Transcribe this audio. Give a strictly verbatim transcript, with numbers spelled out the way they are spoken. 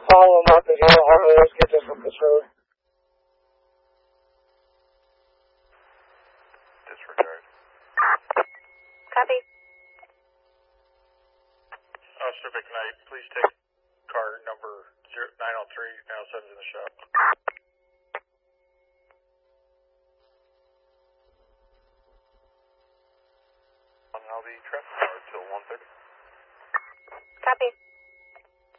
follow them up as well. Harley, let's get this from this road. Disregard. Copy. Officer McKnight, please take car number nine oh three, nine oh seven in the shop. I'll be traffic car till one thirty. Copy.